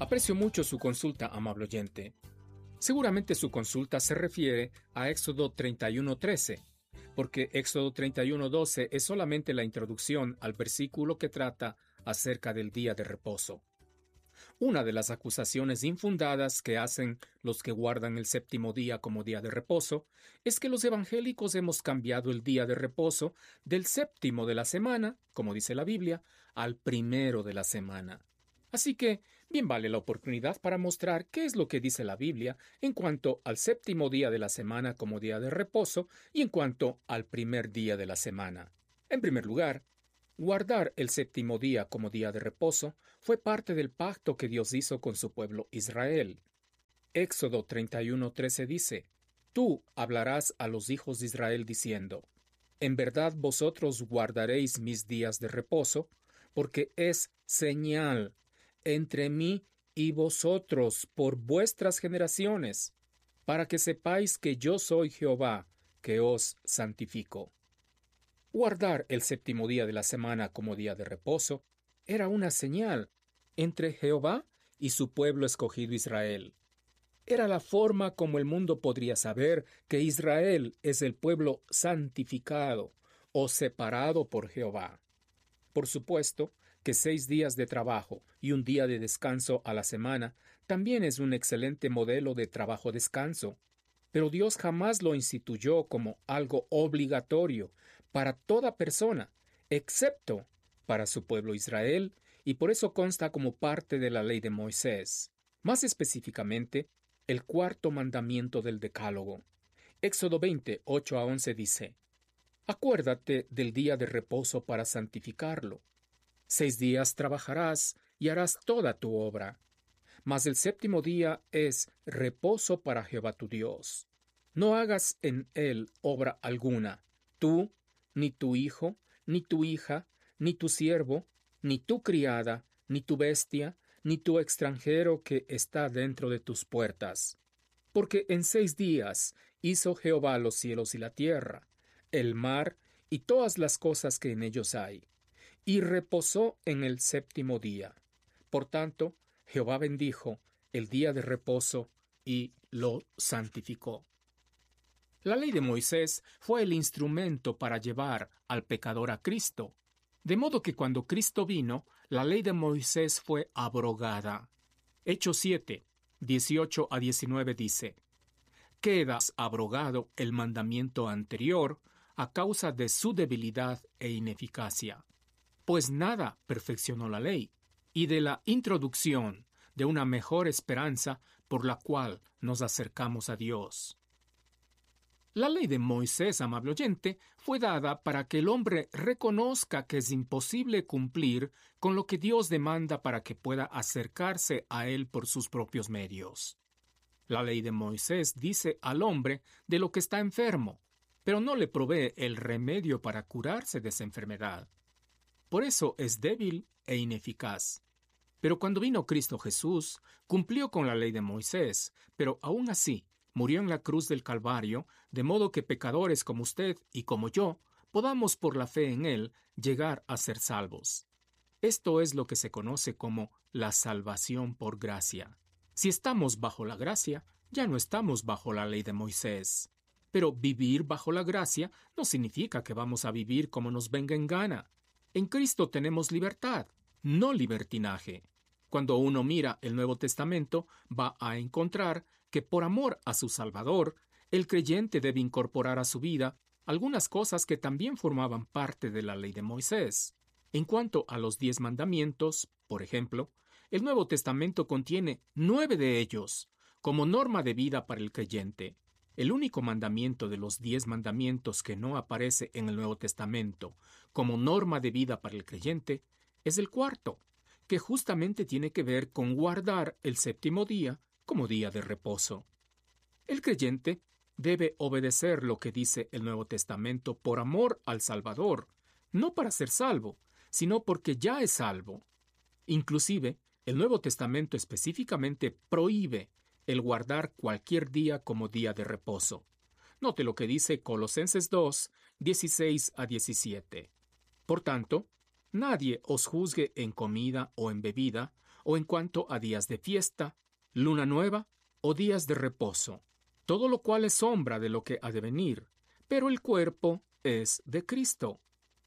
Aprecio mucho su consulta, amable oyente. Seguramente su consulta se refiere a Éxodo 31:13, porque Éxodo 31:12 es solamente la introducción al versículo que trata acerca del día de reposo. Una de las acusaciones infundadas que hacen los que guardan el séptimo día como día de reposo es que los evangélicos hemos cambiado el día de reposo del séptimo de la semana, como dice la Biblia, al primero de la semana. Así que, bien vale la oportunidad para mostrar qué es lo que dice la Biblia en cuanto al séptimo día de la semana como día de reposo y en cuanto al primer día de la semana. En primer lugar, guardar el séptimo día como día de reposo fue parte del pacto que Dios hizo con su pueblo Israel. Éxodo 31:13 dice: Tú hablarás a los hijos de Israel diciendo: En verdad vosotros guardaréis mis días de reposo, porque es señal entre mí y vosotros por vuestras generaciones, para que sepáis que yo soy Jehová, que os santifico. Guardar el séptimo día de la semana como día de reposo era una señal entre Jehová y su pueblo escogido Israel. Era la forma como el mundo podría saber que Israel es el pueblo santificado o separado por Jehová. Por supuesto que 6 días de trabajo y un día de descanso a la semana también es un excelente modelo de trabajo-descanso, pero Dios jamás lo instituyó como algo obligatorio para toda persona, excepto para su pueblo Israel, y por eso consta como parte de la ley de Moisés. Más específicamente, el cuarto mandamiento del Decálogo. Éxodo 20, 8-11 dice: Acuérdate del día de reposo para santificarlo. 6 días trabajarás y harás toda tu obra. Mas el séptimo día es reposo para Jehová tu Dios. No hagas en él obra alguna, tú, ni tu hijo, ni tu hija, ni tu siervo, ni tu criada, ni tu bestia, ni tu extranjero que está dentro de tus puertas. Porque en 6 días hizo Jehová los cielos y la tierra, el mar y todas las cosas que en ellos hay, y reposó en el séptimo día. Por tanto, Jehová bendijo el día de reposo y lo santificó. La ley de Moisés fue el instrumento para llevar al pecador a Cristo, de modo que cuando Cristo vino, la ley de Moisés fue abrogada. Hechos 7, 18-19 dice: Queda abrogado el mandamiento anterior a causa de su debilidad e ineficacia, pues nada perfeccionó la ley, y de la introducción de una mejor esperanza por la cual nos acercamos a Dios. La ley de Moisés, amable oyente, fue dada para que el hombre reconozca que es imposible cumplir con lo que Dios demanda para que pueda acercarse a Él por sus propios medios. La ley de Moisés dice al hombre de lo que está enfermo, pero no le provee el remedio para curarse de esa enfermedad. Por eso es débil e ineficaz. Pero cuando vino Cristo Jesús, cumplió con la ley de Moisés, pero aún así murió en la cruz del Calvario, de modo que pecadores como usted y como yo podamos por la fe en Él llegar a ser salvos. Esto es lo que se conoce como la salvación por gracia. Si estamos bajo la gracia, ya no estamos bajo la ley de Moisés. Pero vivir bajo la gracia no significa que vamos a vivir como nos venga en gana. En Cristo tenemos libertad, no libertinaje. Cuando uno mira el Nuevo Testamento, va a encontrar que por amor a su Salvador, el creyente debe incorporar a su vida algunas cosas que también formaban parte de la ley de Moisés. En cuanto a los 10 mandamientos, por ejemplo, el Nuevo Testamento contiene 9 de ellos como norma de vida para el creyente. El único mandamiento de los 10 mandamientos que no aparece en el Nuevo Testamento como norma de vida para el creyente es el cuarto, que justamente tiene que ver con guardar el séptimo día como día de reposo. El creyente debe obedecer lo que dice el Nuevo Testamento por amor al Salvador, no para ser salvo, sino porque ya es salvo. Inclusive, el Nuevo Testamento específicamente prohíbe el guardar cualquier día como día de reposo. Note lo que dice Colosenses 2, 16-17. Por tanto, Nadie os juzgue en comida o en bebida, o en cuanto a días de fiesta, luna nueva o días de reposo, todo lo cual es sombra de lo que ha de venir, pero el cuerpo es de Cristo.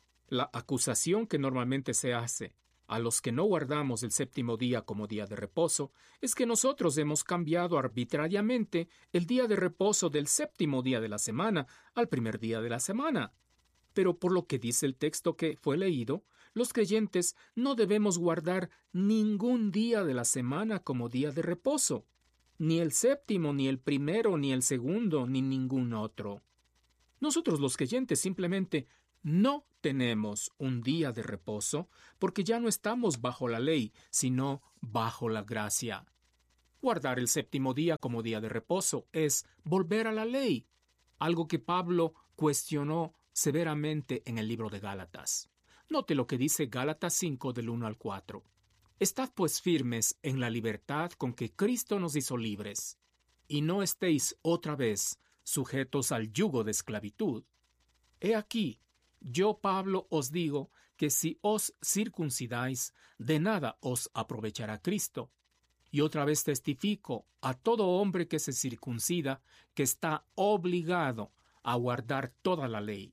La acusación que normalmente se hace a los que no guardamos el séptimo día como día de reposo es que nosotros hemos cambiado arbitrariamente el día de reposo del séptimo día de la semana al primer día de la semana. Pero por lo que dice el texto que fue leído, los creyentes no debemos guardar ningún día de la semana como día de reposo, ni el séptimo, ni el primero, ni el segundo, ni ningún otro. Nosotros los creyentes simplemente no tenemos un día de reposo porque ya no estamos bajo la ley, sino bajo la gracia. Guardar el séptimo día como día de reposo es volver a la ley, algo que Pablo cuestionó severamente en el libro de Gálatas. Note lo que dice Gálatas 5 del 1 al 4. Estad pues firmes en la libertad con que Cristo nos hizo libres, y no estéis otra vez sujetos al yugo de esclavitud. He aquí, yo Pablo os digo que si os circuncidáis, de nada os aprovechará Cristo. Y otra vez testifico a todo hombre que se circuncida que está obligado a guardar toda la ley.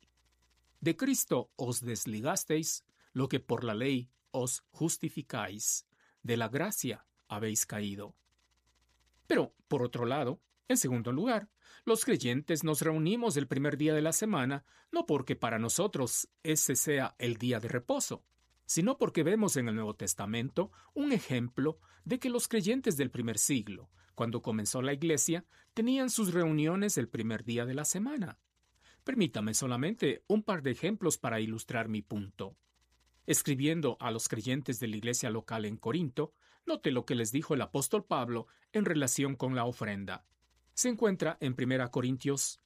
De Cristo os desligasteis, lo que por la ley os justificáis. De la gracia habéis caído. Pero, por otro lado, en segundo lugar, los creyentes nos reunimos el primer día de la semana, no porque para nosotros ese sea el día de reposo, sino porque vemos en el Nuevo Testamento un ejemplo de que los creyentes del primer siglo, cuando comenzó la Iglesia, tenían sus reuniones el primer día de la semana. Permítame solamente un par de ejemplos para ilustrar mi punto. Escribiendo a los creyentes de la iglesia local en Corinto, note lo que les dijo el apóstol Pablo en relación con la ofrenda. Se encuentra en 1 Corintios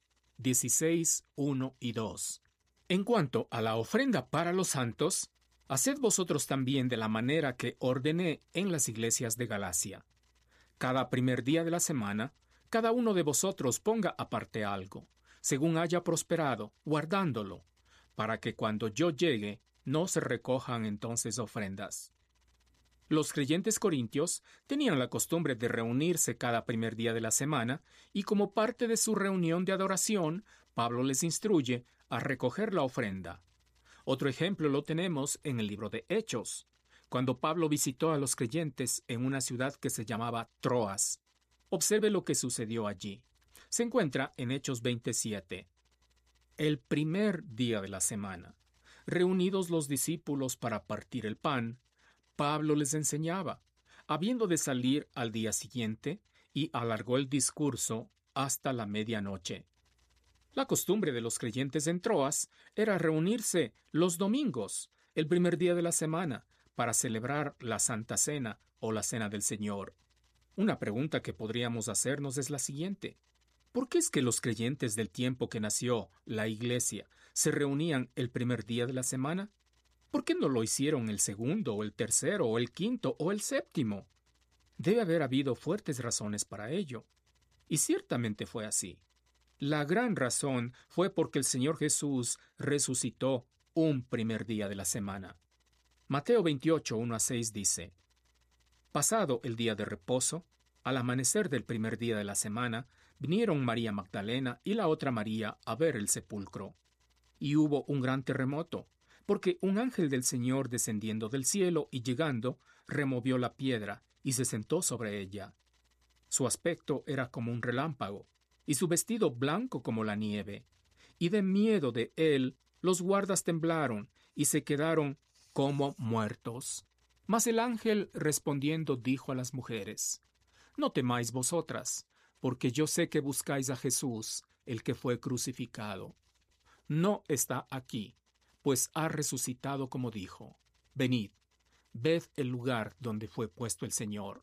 16, 1 y 2. En cuanto a la ofrenda para los santos, haced vosotros también de la manera que ordené en las iglesias de Galacia. Cada primer día de la semana, cada uno de vosotros ponga aparte algo, según haya prosperado, guardándolo, para que cuando yo llegue no se recojan entonces ofrendas. Los creyentes corintios tenían la costumbre de reunirse cada primer día de la semana, y como parte de su reunión de adoración, Pablo les instruye a recoger la ofrenda. Otro ejemplo lo tenemos en el libro de Hechos, cuando Pablo visitó a los creyentes en una ciudad que se llamaba Troas. Observe lo que sucedió allí. Se encuentra en Hechos 27. El primer día de la semana, reunidos los discípulos para partir el pan, Pablo les enseñaba, habiendo de salir al día siguiente, y alargó el discurso hasta la medianoche. La costumbre de los creyentes en Troas era reunirse los domingos, el primer día de la semana, para celebrar la Santa Cena o la Cena del Señor. Una pregunta que podríamos hacernos es la siguiente: ¿por qué es que los creyentes del tiempo que nació la Iglesia se reunían el primer día de la semana? ¿Por qué no lo hicieron el segundo, o el tercero, o el quinto, o el séptimo? Debe haber habido fuertes razones para ello. Y ciertamente fue así. La gran razón fue porque el Señor Jesús resucitó un primer día de la semana. Mateo 28, 1 a 6 dice: Pasado el día de reposo, al amanecer del primer día de la semana, vinieron María Magdalena y la otra María a ver el sepulcro. Y hubo un gran terremoto, porque un ángel del Señor descendiendo del cielo y llegando, removió la piedra y se sentó sobre ella. Su aspecto era como un relámpago, y su vestido blanco como la nieve. Y de miedo de él, los guardas temblaron y se quedaron como muertos. Mas el ángel respondiendo dijo a las mujeres: No temáis vosotras, porque yo sé que buscáis a Jesús, el que fue crucificado. No está aquí, pues ha resucitado como dijo. Venid, ved el lugar donde fue puesto el Señor.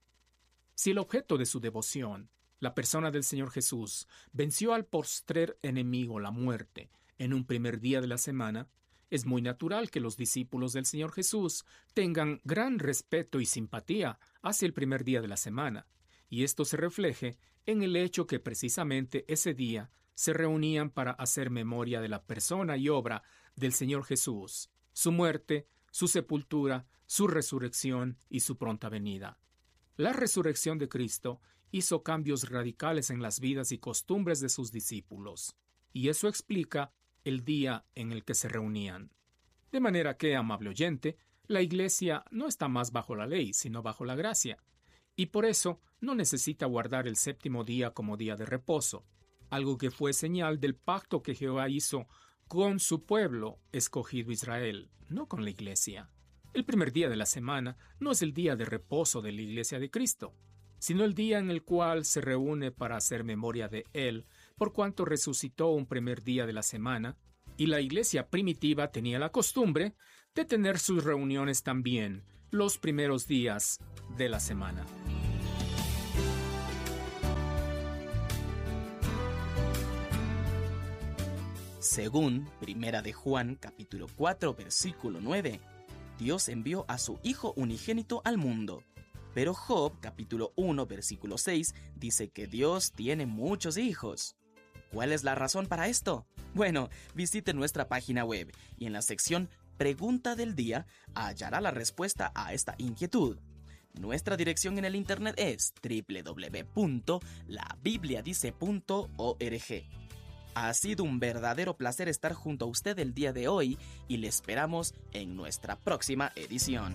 Si el objeto de su devoción, la persona del Señor Jesús, venció al postrer enemigo, la muerte, en un primer día de la semana, es muy natural que los discípulos del Señor Jesús tengan gran respeto y simpatía hacia el primer día de la semana, y esto se refleje en el hecho que precisamente ese día se reunían para hacer memoria de la persona y obra del Señor Jesús, su muerte, su sepultura, su resurrección y su pronta venida. La resurrección de Cristo hizo cambios radicales en las vidas y costumbres de sus discípulos, y eso explica el día en el que se reunían. De manera que, amable oyente, la Iglesia no está más bajo la ley, sino bajo la gracia, y por eso no necesita guardar el séptimo día como día de reposo, algo que fue señal del pacto que Jehová hizo con su pueblo escogido Israel, no con la Iglesia. El primer día de la semana no es el día de reposo de la Iglesia de Cristo, sino el día en el cual se reúne para hacer memoria de Él, por cuanto resucitó un primer día de la semana, y la Iglesia primitiva tenía la costumbre de tener sus reuniones también los primeros días de la semana. Según Primera de Juan, capítulo 4, versículo 9, Dios envió a su Hijo unigénito al mundo. Pero Job, capítulo 1, versículo 6, dice que Dios tiene muchos hijos. ¿Cuál es la razón para esto? Bueno, visite nuestra página web y en la sección Pregunta del Día hallará la respuesta a esta inquietud. Nuestra dirección en el internet es www.labibliadice.org. Ha sido un verdadero placer estar junto a usted el día de hoy y le esperamos en nuestra próxima edición.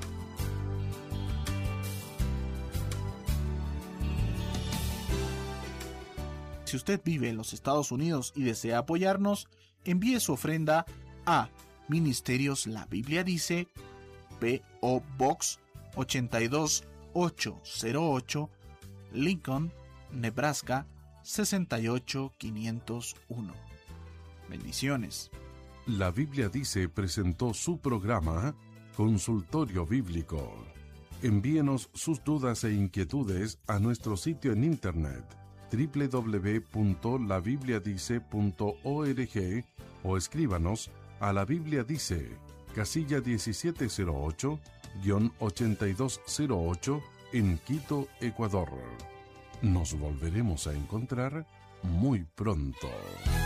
Si usted vive en los Estados Unidos y desea apoyarnos, envíe su ofrenda a Ministerios La Biblia Dice, P.O. Box 82808, Lincoln, Nebraska 68501. Bendiciones. La Biblia Dice presentó su programa Consultorio Bíblico. Envíenos sus dudas e inquietudes a nuestro sitio en internet www.labibliadice.org o escríbanos a La Biblia Dice, casilla 1708-8208 en Quito, Ecuador. Nos volveremos a encontrar muy pronto.